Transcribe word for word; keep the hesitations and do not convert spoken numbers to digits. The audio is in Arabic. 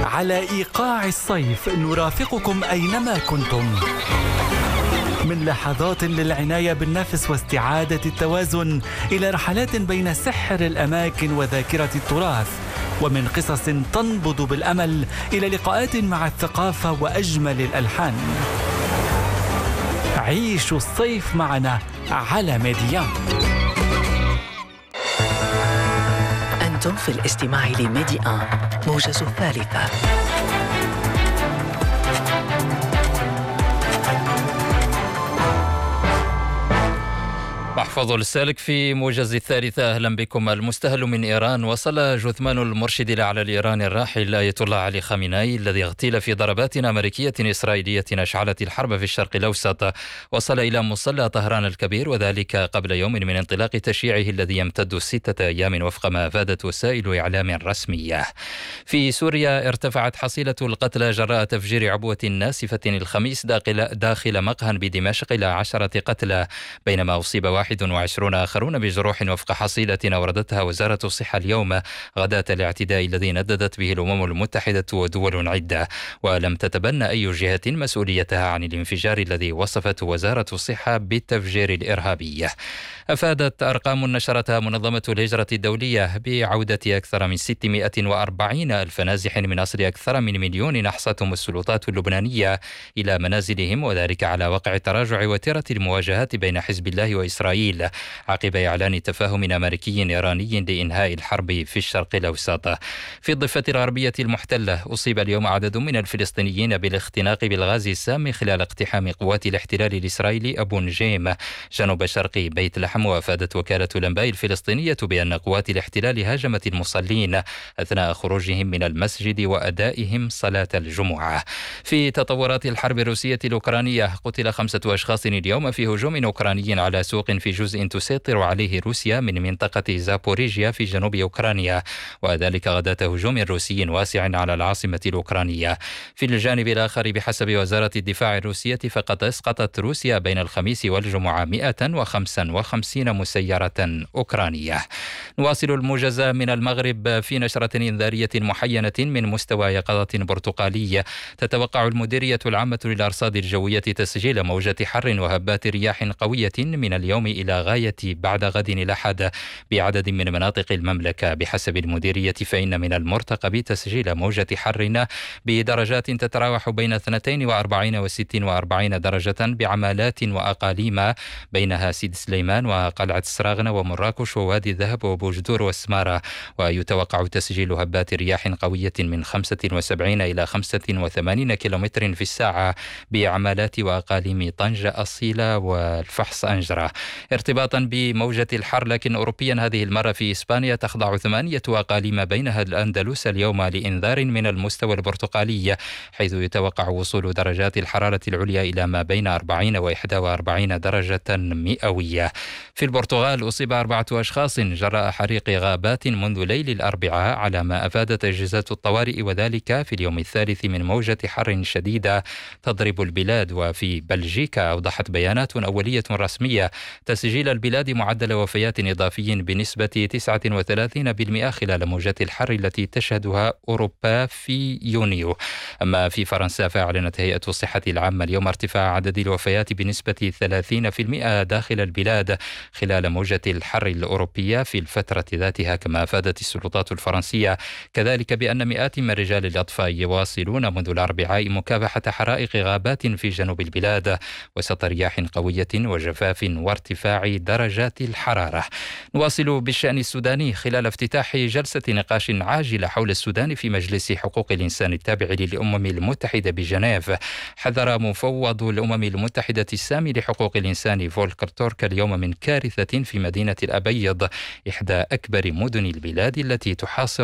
على إيقاع الصيف نرافقكم أينما كنتم، من لحظات للعناية بالنفس واستعادة التوازن إلى رحلات بين سحر الأماكن وذاكرة التراث، ومن قصص تنبض بالأمل إلى لقاءات مع الثقافة وأجمل الألحان. عيشوا الصيف معنا على ميديان. أنتم في الاستماع لميديان موجز الثالثة. محفوظ السالك في موجز الثالثة. أهلا بكم. المستهل من إيران. وصل جثمان المرشد الأعلى الإيراني الراحل آية الله علي خامنئي الذي اغتيل في ضربات أمريكية إسرائيلية أشعلت الحرب في الشرق الأوسط، وصل إلى مصلى طهران الكبير، وذلك قبل يوم من انطلاق تشييعه الذي يمتد ستة أيام وفق ما أفادت وسائل إعلام رسمية. في سوريا ارتفعت حصيلة القتلى جراء تفجير عبوة ناسفة الخميس داخل, داخل مقهى بدمشق إلى عشرة قتلى، بينما أصيب واحد وعشرون آخرون بجروح وفق حصيلة أوردتها وزارة الصحة اليوم غداة الاعتداء الذي نددت به الأمم المتحدة ودول عدة، ولم تتبنى أي جهة مسؤوليتها عن الانفجار الذي وصفته وزارة الصحة بالتفجير الإرهابي. أفادت أرقام نشرتها منظمة الهجرة الدولية بعودة أكثر من ستمائة وأربعين ألف نازح من أصل أكثر من مليون نحصتهم السلطات اللبنانية إلى منازلهم، وذلك على وقع تراجع وتيرة المواجهات بين حزب الله وإسرائيل عقب إعلان تفاهم أمريكي إيراني لإنهاء الحرب في الشرق الأوسط. في الضفة الغربية المحتلة أصيب اليوم عدد من الفلسطينيين بالاختناق بالغاز السام خلال اقتحام قوات الاحتلال الإسرائيلي أبو نجيم جنوب شرق بيت لحم. وأفادت وكالة الأنباء الفلسطينية بأن قوات الاحتلال هاجمت المصلين أثناء خروجهم من المسجد وأدائهم صلاة الجمعة. في تطورات الحرب الروسية الأوكرانية قتل خمسة أشخاص اليوم في هجوم أوكراني على سوق في جزء تسيطر عليه روسيا من منطقة زابوريجيا في جنوب أوكرانيا، وذلك غداة هجوم روسي واسع على العاصمة الأوكرانية. في الجانب الآخر بحسب وزارة الدفاع الروسية فقد أسقطت روسيا بين الخميس والجمعة مئة وخمسة وخمسين مسيرة أوكرانية. نواصل الموجز من المغرب في نشرة إنذارية محينة من مستوى يقظة برتقالي. تتوقع المديرية العامة للأرصاد الجوية تسجيل موجة حر وهبات رياح قوية من اليوم إلى غاية بعد غد الأحد بعدد من مناطق المملكة. بحسب المديرية فإن من المرتقب تسجيل موجة حر بدرجات تتراوح بين اثنتين وأربعين وستين وأربعين درجة بعمالات وأقاليم بينها سيد سليمان وقلعة سراغنة ومراكش ووادي الذهب وبوجدور والسمارة. ويتوقع تسجيل هبات رياح قوية من خمسة وسبعين إلى خمسة وثمانين كيلومتر في الساعة بعمالات وأقاليم طنجة أصيلة والفحص أنجرة. ارتباطا بموجة الحر لكن أوروبيا هذه المرة في إسبانيا تخضع ثمانية أقاليم بينها الأندلس اليوم لإنذار من المستوى البرتقالي، حيث يتوقع وصول درجات الحرارة العليا إلى ما بين أربعين وإحدى وأربعين درجة مئوية. في البرتغال أصيب أربعة أشخاص جراء حريق غابات منذ ليل الأربعاء على ما أفادت أجهزة الطوارئ، وذلك في اليوم الثالث من موجة حر شديدة تضرب البلاد. وفي بلجيكا أوضحت بيانات أولية رسمية تسجيل البلاد معدل وفيات إضافي بنسبة تسعة وثلاثين بالمئة خلال موجة الحر التي تشهدها أوروبا في يونيو. أما في فرنسا فأعلنت هيئة الصحة العامة اليوم ارتفاع عدد الوفيات بنسبة ثلاثين بالمئة داخل البلاد خلال موجة الحر الأوروبية في الفترة ذاتها. كما أفادت السلطات الفرنسية كذلك بأن مئات من رجال الأطفاء يواصلون منذ الأربعاء مكافحة حرائق غابات في جنوب البلاد وسط رياح قوية وجفاف وارتفاع درجات الحرارة. نواصل بالشأن السوداني. خلال افتتاح جلسة نقاش عاجلة حول السودان في مجلس حقوق الإنسان التابع للأمم المتحدة بجنيف، حذر مفوض الأمم المتحدة السامي لحقوق الإنسان فولكر تورك اليوم من كارثة في مدينة الأبيض إحدى أكبر مدن البلاد التي تحاصر